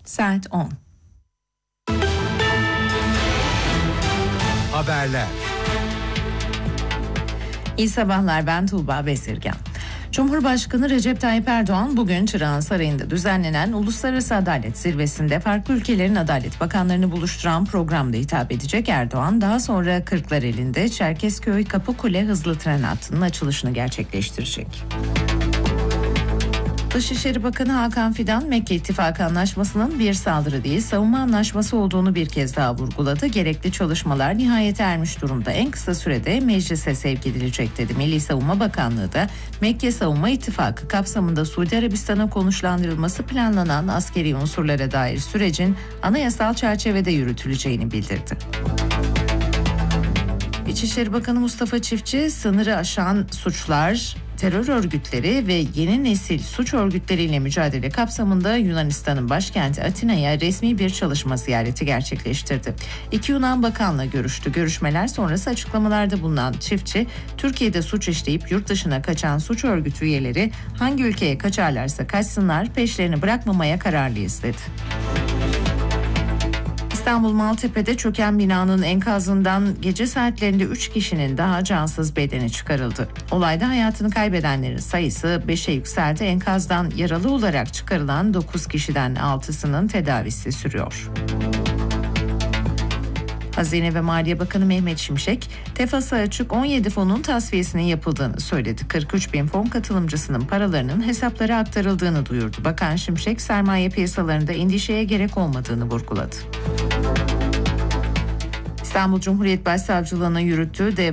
Saat 10. Haberler. İyi sabahlar, ben Tuğba Bezirgan. Cumhurbaşkanı Recep Tayyip Erdoğan bugün Çırağan Sarayı'nda düzenlenen Uluslararası Adalet Zirvesi'nde farklı ülkelerin adalet bakanlarını buluşturan programda hitap edecek. Erdoğan daha sonra Kırklareli'nde Çerkezköy Kapıkule hızlı tren hattının açılışını gerçekleştirecek. Dışişleri Bakanı Hakan Fidan, Mekke İttifakı Anlaşması'nın bir saldırı değil, savunma anlaşması olduğunu bir kez daha vurguladı. Gerekli çalışmalar nihayete ermiş durumda. En kısa sürede meclise sevk edilecek dedi. Milli Savunma Bakanlığı da Mekke Savunma İttifakı kapsamında Suudi Arabistan'a konuşlandırılması planlanan askeri unsurlara dair sürecin anayasal çerçevede yürütüleceğini bildirdi. İçişleri Bakanı Mustafa Çiftçi, sınırı aşan suçlar, terör örgütleri ve yeni nesil suç örgütleriyle mücadele kapsamında Yunanistan'ın başkenti Atina'ya resmi bir çalışma ziyareti gerçekleştirdi. İki Yunan bakanla görüştü. Görüşmeler sonrası açıklamalarda bulunan Çiftçi, Türkiye'de suç işleyip yurt dışına kaçan suç örgütü üyeleri hangi ülkeye kaçarlarsa kaçsınlar, peşlerini bırakmamaya kararlıyız dedi. İstanbul Maltepe'de çöken binanın enkazından gece saatlerinde 3 kişinin daha cansız bedeni çıkarıldı. Olayda hayatını kaybedenlerin sayısı 5'e yükseldi. Enkazdan yaralı olarak çıkarılan 9 kişiden 6'sının tedavisi sürüyor. Hazine ve Maliye Bakanı Mehmet Şimşek, tefası açık 17 fonun tasfiyesinin yapıldığını söyledi. 43 bin fon katılımcısının paralarının hesaplara aktarıldığını duyurdu. Bakan Şimşek, sermaye piyasalarında endişeye gerek olmadığını vurguladı. İstanbul Cumhuriyet Başsavcılığı'nın yürüttüğü